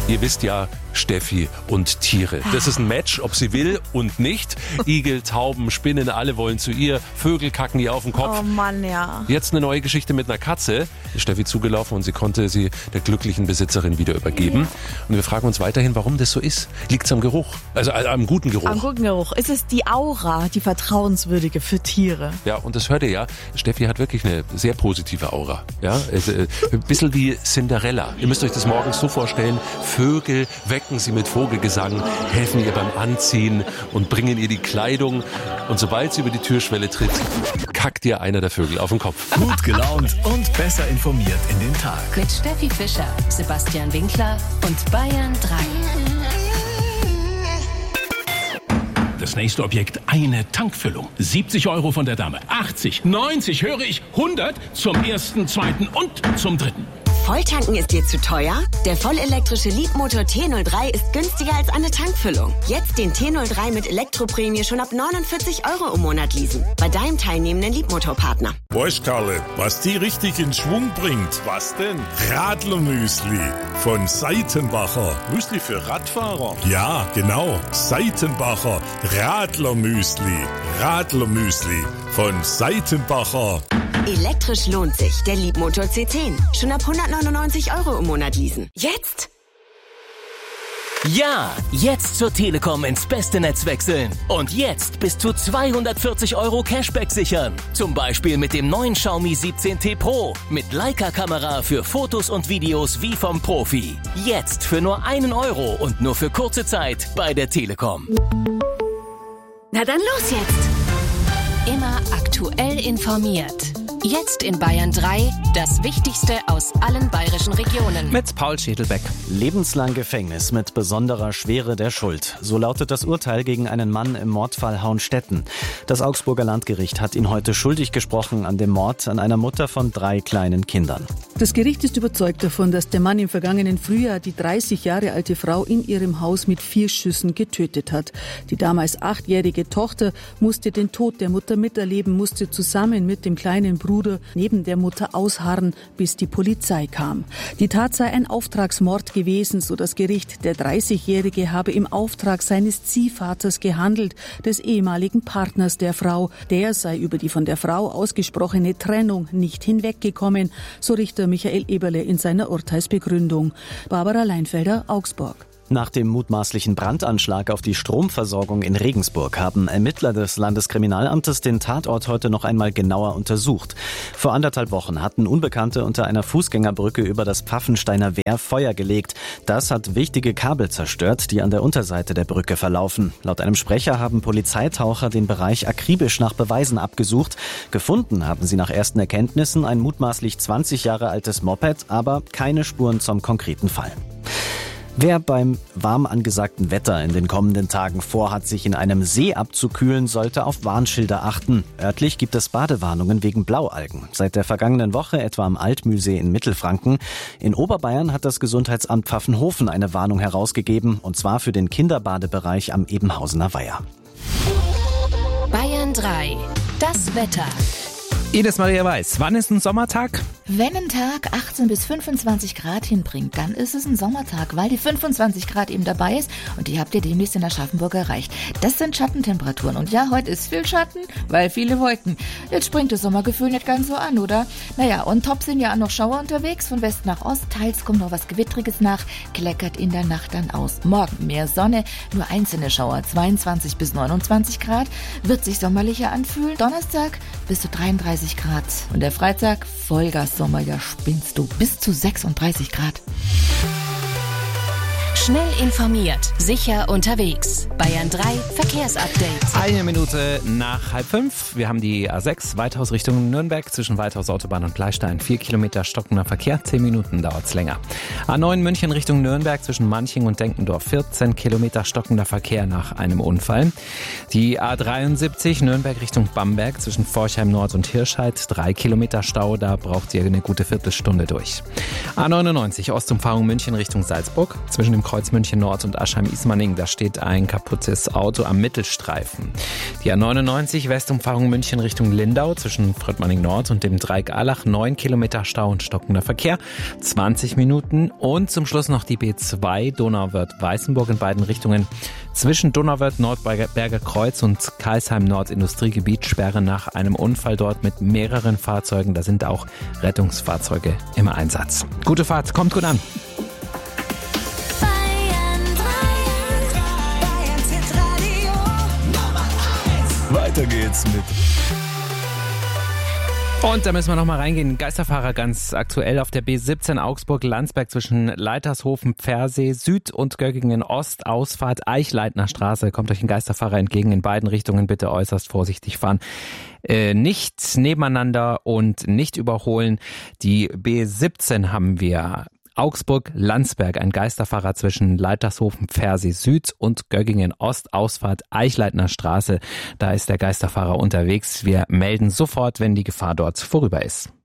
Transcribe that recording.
Ihr wisst ja, Steffi und Tiere. Das ist ein Match, ob sie will und nicht. Igel, Tauben, Spinnen, alle wollen zu ihr. Vögel kacken ihr auf den Kopf. Oh Mann, ja. Jetzt eine neue Geschichte mit einer Katze. Ist Steffi zugelaufen und sie konnte sie der glücklichen Besitzerin wieder übergeben. Und wir fragen uns weiterhin, warum das so ist. Liegt es am Geruch? Also am guten Geruch. Am guten Geruch. Ist es die Aura, die vertrauenswürdige für Tiere? Ja, und das hört ihr ja. Steffi hat wirklich eine sehr positive Aura. Ja, ein bisschen wie Cinderella. Ihr müsst euch das morgens so vorstellen. Vögel wecken sie mit Vogelgesang, helfen ihr beim Anziehen und bringen ihr die Kleidung. Und sobald sie über die Türschwelle tritt, kackt ihr einer der Vögel auf den Kopf. Gut gelaunt und besser informiert in den Tag. Mit Steffi Fischer, Sebastian Winkler und Bayern 3. Das nächste Objekt, eine Tankfüllung. 70 € von der Dame, 80, 90, höre ich, 100 zum ersten, zweiten und zum dritten. Volltanken ist dir zu teuer? Der vollelektrische Leapmotor T03 ist günstiger als eine Tankfüllung. Jetzt den T03 mit Elektroprämie schon ab 49 € im Monat leasen. Bei deinem teilnehmenden Leapmotor-Partner. Weißt, Karle, was die richtig in Schwung bringt? Was denn? Radlermüsli von Seitenbacher. Müsli für Radfahrer? Ja, genau. Seitenbacher Radlermüsli. Radlermüsli von Seitenbacher. Elektrisch lohnt sich. Der Leapmotor C10. Schon ab 199 € im Monat leasen. Jetzt? Ja, jetzt zur Telekom ins beste Netz wechseln. Und jetzt bis zu 240 € Cashback sichern. Zum Beispiel mit dem neuen Xiaomi 17T Pro. Mit Leica-Kamera für Fotos und Videos wie vom Profi. Jetzt für nur 1 € und nur für kurze Zeit bei der Telekom. Na dann los jetzt! Immer aktuell informiert. Jetzt in Bayern 3 das Wichtigste aus allen bayerischen Regionen. Mit Paul Schädelbeck. Lebenslang Gefängnis mit besonderer Schwere der Schuld. So lautet das Urteil gegen einen Mann im Mordfall Hauenstetten. Das Augsburger Landgericht hat ihn heute schuldig gesprochen an dem Mord an einer Mutter von 3 kleinen Kindern. Das Gericht ist überzeugt davon, dass der Mann im vergangenen Frühjahr die 30 Jahre alte Frau in ihrem Haus mit 4 Schüssen getötet hat. Die damals 8-jährige Tochter musste den Tod der Mutter miterleben, musste zusammen mit dem kleinen Bruder neben der Mutter ausharren, bis die Polizei kam. Die Tat sei ein Auftragsmord gewesen, so das Gericht. Der 30-Jährige habe im Auftrag seines Ziehvaters gehandelt, des ehemaligen Partners der Frau. Der sei über die von der Frau ausgesprochene Trennung nicht hinweggekommen, so Richter Michael Eberle in seiner Urteilsbegründung. Barbara Leinfelder, Augsburg. Nach dem mutmaßlichen Brandanschlag auf die Stromversorgung in Regensburg haben Ermittler des Landeskriminalamtes den Tatort heute noch einmal genauer untersucht. Vor 1,5 Wochen hatten Unbekannte unter einer Fußgängerbrücke über das Pfaffensteiner Wehr Feuer gelegt. Das hat wichtige Kabel zerstört, die an der Unterseite der Brücke verlaufen. Laut einem Sprecher haben Polizeitaucher den Bereich akribisch nach Beweisen abgesucht. Gefunden haben sie nach ersten Erkenntnissen ein mutmaßlich 20 Jahre altes Moped, aber keine Spuren zum konkreten Fall. Wer beim warm angesagten Wetter in den kommenden Tagen vorhat, sich in einem See abzukühlen, sollte auf Warnschilder achten. Örtlich gibt es Badewarnungen wegen Blaualgen. Seit der vergangenen Woche etwa am Altmühlsee in Mittelfranken. In Oberbayern hat das Gesundheitsamt Pfaffenhofen eine Warnung herausgegeben, und zwar für den Kinderbadebereich am Ebenhausener Weiher. Bayern 3. Das Wetter. Ines Maria Weiß, wann ist ein Sommertag? Wenn ein Tag 18 bis 25 Grad hinbringt, dann ist es ein Sommertag, weil die 25 Grad eben dabei ist und die habt ihr demnächst in Aschaffenburg erreicht. Das sind Schattentemperaturen und ja, heute ist viel Schatten, weil viele Wolken. Jetzt springt das Sommergefühl nicht ganz so an, oder? Naja, und top sind ja auch noch Schauer unterwegs, von West nach Ost, teils kommt noch was Gewittriges nach, kleckert in der Nacht dann aus. Morgen mehr Sonne, nur einzelne Schauer, 22 bis 29 Grad, wird sich sommerlicher anfühlen. Donnerstag bis zu 33 Grad und der Freitag Vollgas-Sommer, ja spinnst du, bis zu 36 Grad. Schnell informiert, sicher unterwegs. Bayern 3 Verkehrsupdate. 1 Minute nach 4:30. Wir haben die A6 Weithaus Richtung Nürnberg zwischen Weithaus Autobahn und Bleistein. 4 Kilometer stockender Verkehr, 10 Minuten dauert's länger. A9 München Richtung Nürnberg zwischen Manching und Denkendorf. 14 Kilometer stockender Verkehr nach einem Unfall. Die A73 Nürnberg Richtung Bamberg zwischen Forchheim Nord und Hirscheid. 3 Kilometer Stau, da braucht ihr eine gute Viertelstunde durch. A99 Ostumfahrung München Richtung Salzburg zwischen dem Kreuz München Nord und Aschheim-Ismaning. Da steht ein kaputtes Auto am Mittelstreifen. Die A99 Westumfahrung München Richtung Lindau zwischen Fröttmanning Nord und dem Dreieck Allach. 9 Kilometer Stau und stockender Verkehr. 20 Minuten. Und zum Schluss noch die B2 Donauwörth-Weißenburg in beiden Richtungen. Zwischen Donauwörth Nordberger Kreuz und Karlsheim Nord Industriegebiet. Sperre nach einem Unfall dort mit mehreren Fahrzeugen. Da sind auch Rettungsfahrzeuge im Einsatz. Gute Fahrt, kommt gut an. Weiter geht's mit. Und da müssen wir nochmal reingehen. Geisterfahrer ganz aktuell auf der B17 Augsburg-Landsberg zwischen Leitershofen, Pfersee Süd und Göggingen Ost, Ausfahrt Eichleitner Straße. Kommt euch ein Geisterfahrer entgegen in beiden Richtungen. Bitte äußerst vorsichtig fahren. Nicht nebeneinander und nicht überholen. Die B17 haben wir. Augsburg-Landsberg, ein Geisterfahrer zwischen Leitershofen, Pfersee Süd und Göggingen Ost, Ausfahrt Eichleitner Straße. Da ist der Geisterfahrer unterwegs. Wir melden sofort, wenn die Gefahr dort vorüber ist.